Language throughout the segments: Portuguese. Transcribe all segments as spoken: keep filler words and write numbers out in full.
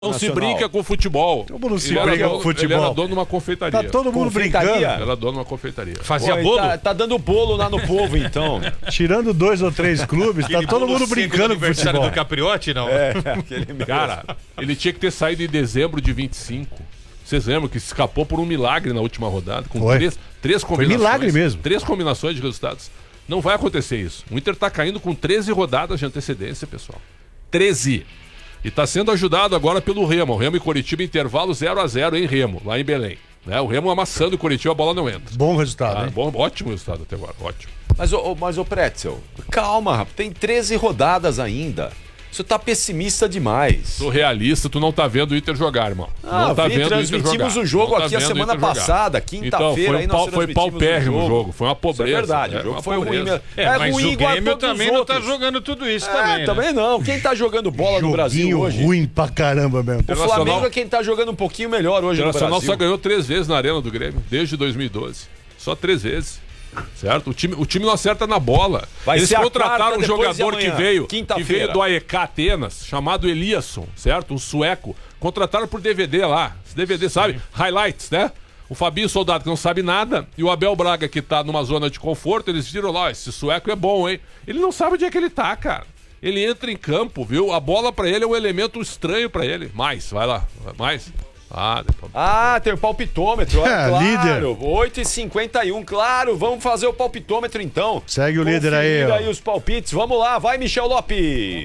Não se brinca com futebol. Como não se ele brinca dono, com futebol? Ele era dono de uma confeitaria. Tá todo mundo brincando. Ele era dono de uma confeitaria. Fazia Pô, bolo? Tá, tá dando bolo lá no povo, então. Tirando dois ou três clubes, tá todo mundo brincando com futebol. do Capriotti, não? É, aquele mesmo. Cara, ele tinha que ter saído em dezembro de vinte e cinco. Vocês lembram que escapou por um milagre na última rodada, com Foi. três, três combinações. milagre mesmo. Três combinações de resultados. Não vai acontecer isso. O Inter tá caindo com treze rodadas de antecedência, pessoal. treze. E está sendo ajudado agora pelo Remo. O Remo e Coritiba, intervalo zero a zero em Remo, lá em Belém. Né? O Remo amassando o Coritiba, a bola não entra. Bom resultado, Ah, hein? bom, ótimo resultado até agora, ótimo. Mas, ô, mas, ô Pretzel, calma, rapaz. Tem treze rodadas ainda. Você tá pessimista demais. Sou realista, tu não tá vendo o Inter jogar, irmão. Ah, não tá vi, vendo o Inter transmitimos jogar. o jogo Não tá aqui a vendo o semana Inter jogar. passada, Então, quinta-feira. foi, aí um nós pau, foi transmitimos paupérrimo o jogo. jogo. Foi uma pobreza. Isso é verdade, né? o jogo Uma foi ruim pobreza. mesmo. É, É mas ruim o igual a Grêmio todos os também não tá outros. jogando tudo isso É, também, né? também não. Quem tá jogando bola no Brasil Joguinho hoje? ruim pra caramba mesmo. O Internacional- Flamengo é quem tá jogando um pouquinho melhor O hoje no Internacional Brasil. só ganhou três vezes na Arena do Grêmio, desde dois mil e doze. Só três vezes. Certo? O time, o time não acerta na bola. Vai Eles ser a contrataram quarta um depois de jogador que amanhã, veio, que quinta-feira. veio do A E K Atenas, chamado Eliasson, certo? Um sueco. Contrataram por D V D lá. Esse D V D, sabe? Highlights, né? O Fabinho Soldado, que não sabe nada, e o Abel Braga, que tá numa zona de conforto, eles viram lá, esse sueco é bom, hein? Ele não sabe onde é que ele tá, cara. Ele entra em campo, viu? A bola pra ele é um elemento estranho pra ele. Mais, vai lá. Mais. Ah, depois... Ah, tem o palpitômetro, olha, É, claro. líder. oito e cinquenta e um, claro. Vamos fazer o palpitômetro então. Segue o líder aí, Confira ó. aí os palpites. Vamos lá, vai, Michel Lopes.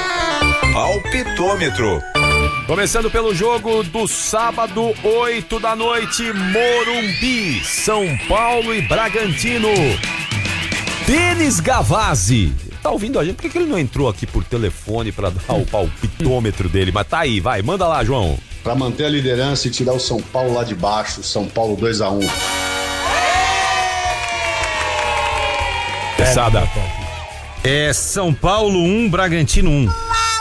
Palpitômetro. Começando pelo jogo do sábado, oito da noite, Morumbi, São Paulo e Bragantino. Denis Gavazzi. Tá ouvindo a gente? Por que que ele não entrou aqui por telefone pra dar o palpitômetro dele? Mas tá aí, vai, manda lá, João. Para manter a liderança e tirar o São Paulo lá de baixo. São Paulo dois a um. Pesada. É São Paulo um, Bragantino um.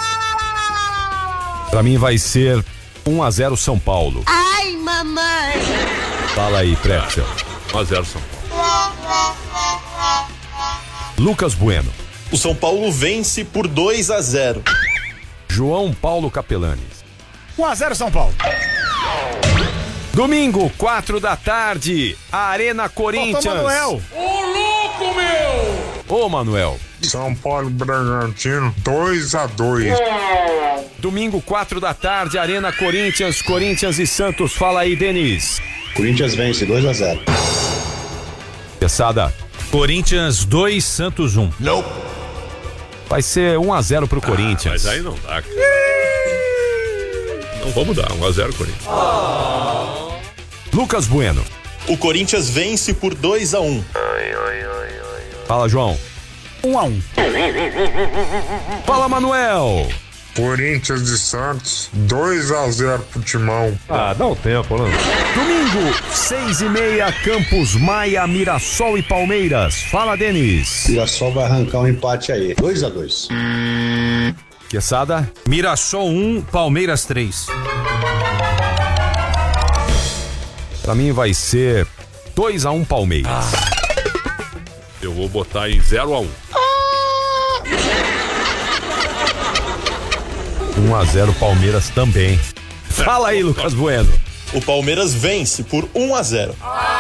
Pra mim vai ser um a zero São Paulo. Ai, mamãe! Fala aí, Pretzel. um a zero São Paulo. Lucas Bueno. O São Paulo vence por dois a zero. João Paulo Capelanes. um a zero São Paulo. Domingo, quatro da tarde, Arena Corinthians. Faltou Manuel. Ô, louco, meu! Ô, Manuel. São Paulo e Bragantino, dois a dois. Domingo, quatro da tarde, Arena Corinthians, Corinthians e Santos. Fala aí, Denis. Corinthians vence dois a zero. Pesada. Corinthians dois, Santos um. Vai ser um a zero pro Ah, Corinthians. mas aí não dá, cara. Não vamos dar, um a zero Corinthians. Lucas Bueno. O Corinthians vence por dois a um. Fala, João. um a um. Fala, Manuel. Corinthians e Santos, dois a zero pro Timão. Ah, dá um tempo, né? Domingo, seis e meia, Campos Maia, Mirassol e Palmeiras. Fala, Denis. Mirassol vai arrancar um empate aí. dois a dois. Quesada. Mirassol um, Palmeiras três. Pra mim vai ser dois a um Palmeiras. Eu vou botar em zero a um. um a zero Palmeiras também. Fala aí, Lucas Bueno. O Palmeiras vence por um a zero.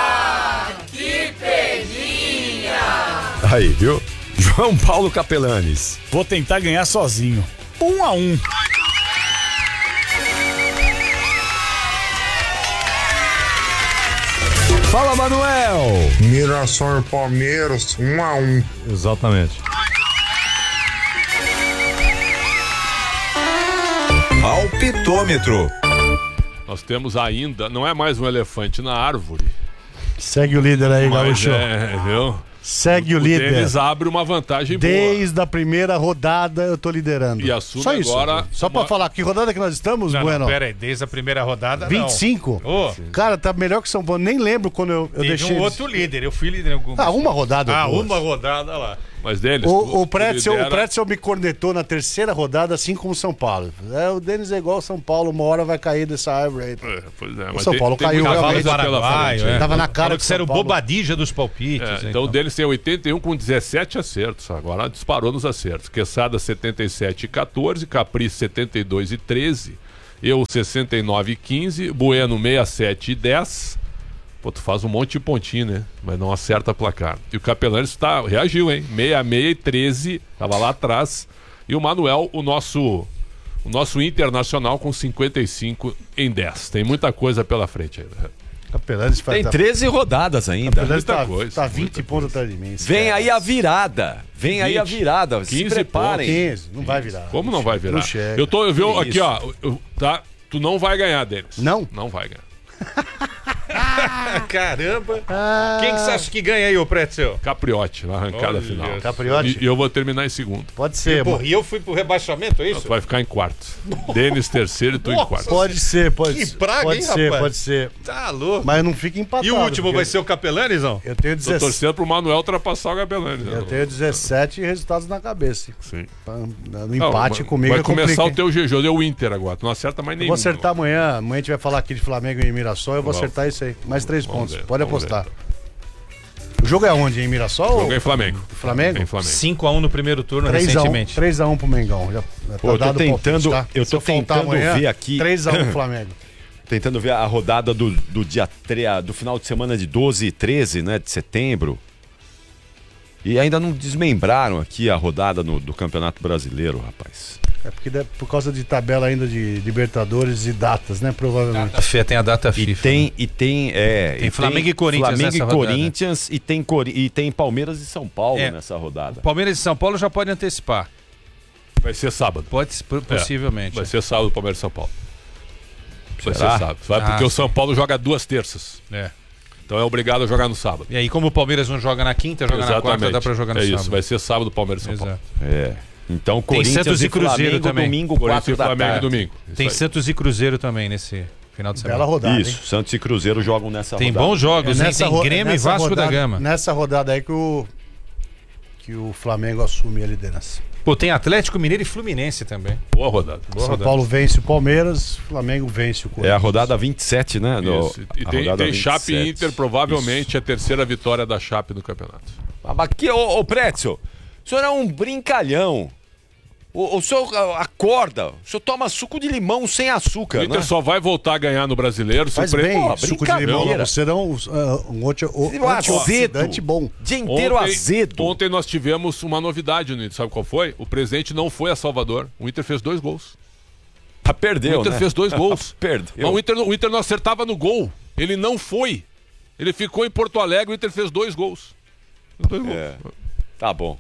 Aí, viu? João Paulo Capelanes. Vou tentar ganhar sozinho. um a um. Fala, Manuel. Mirassol e Palmeiras, um a um. Exatamente. Palpitômetro. Nós temos ainda, não é mais um elefante na árvore. Segue o líder aí, Mas Gaúcho. é, viu? Segue o O líder. Denis abre uma vantagem boa. Desde a primeira rodada eu tô liderando. E assume Só isso. agora Só pra uma- falar, que rodada que nós estamos, Não, Bueno? não, pera aí, desde a primeira rodada, não. vinte e cinco? Ô, Cara, tá melhor que São Paulo. Nem lembro quando eu, eu teve deixei. um eles- outro líder, eu fui líder em algumas. Ah, uma rodada. Ah, duas. uma rodada lá. Mas deles. O, tu- o, tu Pretzel, lidera- o Pretzel me cornetou na terceira rodada, assim como o São Paulo. É, o Denis é igual o São Paulo, uma hora vai cair dessa árvore aí. É, pois é, O mas São tem- Paulo tem caiu muita realmente. coisa pela Paraguai, frente. é. Tava na cara Falou que que você era o São Paulo- bobadija dos palpites. É, né, então o deles tem oitenta e um com dezessete acertos. Agora disparou nos acertos. Quesada setenta e sete e quatorze, Caprice setenta e dois e treze, Eu sessenta e nove e quinze, Bueno sessenta e sete e dez. Pô, tu faz um monte de pontinho, né? Mas não acerta placar. E o Capelanes tá, reagiu, hein? sessenta e seis e treze, tava lá atrás. E o Manuel, o nosso, o nosso internacional, com cinquenta e cinco em dez. Tem muita coisa pela frente ainda. Capelanes Tem treze rodadas ainda. Capelanes muita tá, coisa, tá vinte muita pontos atrás de mim. Vem aí a virada. Vem aí a vinte, virada. Se quinze preparem. quinze, não vai virar. Como não vai virar? Não chega. Eu tô, eu vi Que aqui, isso? ó. eu- tá? Tu não vai ganhar, Denis. Não? Não vai ganhar. Caramba. Ah, Quem que você acha que ganha aí, ô Pretzel? Capriote, na arrancada Olha, final. Capriote? E, e eu vou terminar em segundo. Pode ser, Porra, mano. e eu fui pro rebaixamento, é Tu isso? vai ficar em quarto. Denis terceiro e tu em Nossa. quarto. Pode ser, pode Que ser. praga, pode hein, ser, rapaz? pode ser. Tá louco. Mas não fica empatado. E o último porque vai ser o Capelanes, não? Eu tenho Tô dezessete. torcendo pro Manuel ultrapassar o Gabelani. Eu tenho dezessete resultados na cabeça. Sim. No empate Não, comigo vai é começar complica, o hein? teu jejum, deu o Inter agora. Tu não acerta mais Eu nenhum. vou acertar amanhã. Amanhã a gente vai falar aqui de Flamengo e Mirassol. Eu vou Vamos. acertar isso aí. Mais três Vamos pontos. ver, Pode vamos apostar. O jogo é onde? Em Mirassol? O jogo é em Flamengo. Flamengo? É em Flamengo. cinco a um no primeiro turno, três a um recentemente. três a um pro Mengão. Já, já Pô, eu tô dado o tentando- palpite, tá? eu Se tô faltar tentando ver aqui. três a um pro Flamengo. Tentando ver a rodada do, do dia tre... do final de semana de doze e treze, né, de setembro. E ainda não desmembraram aqui a rodada no- do Campeonato Brasileiro, rapaz. É porque deve- por causa de tabela ainda de Libertadores e datas, né? Provavelmente. A Fê tem a data E FIFA. tem, e tem, é, Tem Flamengo e Corinthians Flamengo nessa e rodada. Corinthians e tem, Cori- e tem Palmeiras e São Paulo É. nessa rodada. Palmeiras e São Paulo já pode antecipar. Vai ser sábado. Pode, possivelmente. Vai ser sábado o Palmeiras e São Paulo. Vai Será? ser sábado. Vai, Ah, porque o sim. São Paulo joga duas terças. É. Então é obrigado a jogar no sábado. E aí, como o Palmeiras não joga na quinta, joga na quarta, dá pra jogar no é sábado. isso, vai ser sábado Palmeiras e São Paulo. Exato. É. Então Corinthians Santos e Cruzeiro Flamengo também. domingo, Corinthians quatro e da Flamengo e tarde. domingo. Isso Tem aí. Santos e Cruzeiro também nesse final de semana. Bela rodada. Isso, hein? Santos e Cruzeiro jogam nessa Tem rodada. bons jogos, É hein? Tem ro- Grêmio e nessa Vasco rodada- da Gama. Nessa rodada aí que o, que o Flamengo assume a liderança. Pô, tem Atlético Mineiro e Fluminense também. Boa rodada. Boa São rodada. Paulo vence o Palmeiras, Flamengo vence o É a Corinthians. rodada vinte e sete, né? No, Isso. E a tem, rodada tem vinte e Chape sete. e Inter, provavelmente a terceira vitória da Chape no campeonato. Ah, mas aqui, ô, ô Pretzel, o senhor é um brincalhão. O, o senhor ah, acorda, o senhor toma suco de limão sem açúcar, O Inter né? só vai voltar a ganhar no Brasileiro. se Faz o pre- bem, Pô, suco de limão brincadeira. você não uh, um anti, o, E o azedo. antioxidante bom. Dia inteiro Ontem, azedo. ontem nós tivemos uma novidade no Inter, sabe qual foi? O presidente não foi a Salvador. O Inter fez dois gols. Ah, perdeu, o Inter né? fez dois gols. Perdeu. Mas o Inter, o Inter não acertava no gol. Ele não foi. Ele ficou em Porto Alegre, o Inter fez dois gols. Dois gols. É. Tá bom.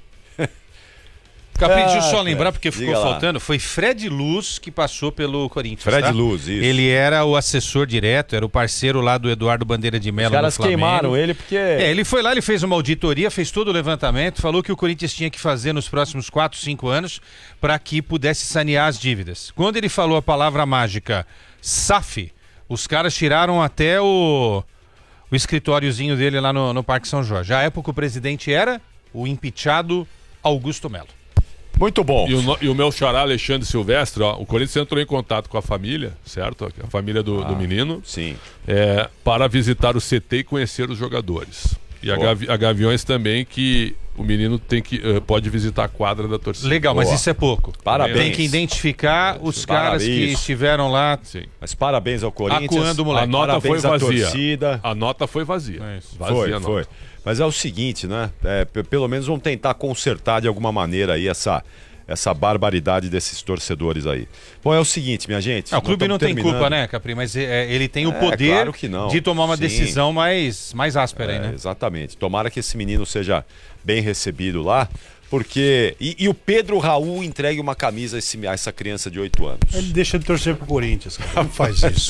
Capri, deixa eu Ah, só Fred, lembrar, porque ficou diga lá. faltando. Foi Fred Luz que passou pelo Corinthians. Fred tá? Luz, isso. Ele era o assessor direto, era o parceiro lá do Eduardo Bandeira de Mello. Os caras no Flamengo. queimaram ele porque... É, ele foi lá, ele fez uma auditoria, fez todo o levantamento, falou que o Corinthians tinha que fazer nos próximos quatro, cinco anos para que pudesse sanear as dívidas. Quando ele falou a palavra mágica S A F, os caras tiraram até o, o escritóriozinho dele lá no, no Parque São Jorge. À época o presidente era o impeachado Augusto Melo. Muito bom. E o, no- e o meu xará Alexandre Silvestre, ó, o Corinthians entrou em contato com a família, certo? A família do, do menino, Sim. é, para visitar o C T e conhecer os jogadores. E a, Boa. Gavi- a Gaviões também, que o menino tem que, eh, pode visitar a quadra da torcida. Legal, mas Boa. isso é pouco. Parabéns. Tem que identificar os caras que Parabéns. estiveram lá. Sim. Mas parabéns ao Corinthians. Acuando o moleque. A nota Parabéns foi à vazia. torcida. A nota foi vazia. É isso. Vazia Foi, a nota. foi. Mas é o seguinte, né? É, p- pelo menos vamos tentar consertar de alguma maneira aí essa, essa barbaridade desses torcedores aí. Bom, é o seguinte, minha gente. É, o nós clube estamos não tem terminando. culpa, né, Capri? Mas é, ele tem o É, poder claro que não. de tomar uma Sim. decisão mais, mais áspera aí, É, né? exatamente. Tomara que esse menino seja bem recebido lá, porque... E, e o Pedro Raul entregue uma camisa a, esse- a essa criança de oito anos. Ele deixa de torcer pro Corinthians, cara. Não faz isso.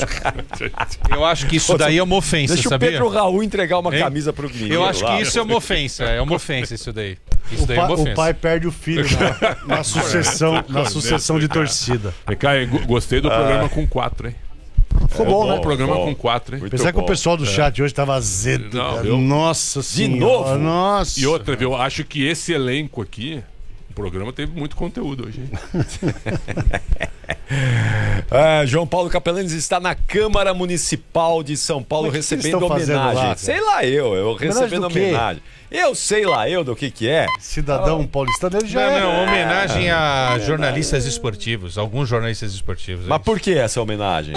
Eu acho que isso daí é uma ofensa, Deixa sabia? o Pedro Raul entregar uma Hein? camisa pro menino Eu acho lá. que isso é uma ofensa, é uma ofensa isso daí. Isso O daí é pai, uma ofensa. o pai perde o filho na, na sucessão, na sucessão de torcida. E, cara, go- gostei do programa com quatro, hein? Ficou bom, Bom né? programa bom. com quatro, hein? Muito Apesar que o bom. pessoal do chat hoje tava azedo. Não, cara. eu- Nossa senhora. novo? Nossa. E outra, viu? Eu acho que esse elenco aqui, o programa teve muito conteúdo hoje, hein? É, João Paulo Capelanes está na Câmara Municipal de São Paulo Mas o que que recebendo eles estão fazendo homenagem. lá, cara? Sei lá eu, eu recebendo do quê? homenagem. Eu sei lá eu do que que é. Cidadão paulistano, ele já Não, é. não, homenagem a jornalistas esportivos, alguns jornalistas esportivos. é Mas isso. por que essa homenagem?